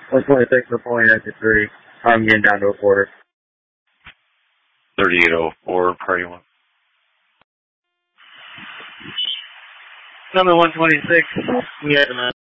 126 reporting exit 3. I'm getting down to a quarter. 3804, party 1. Number 126, we had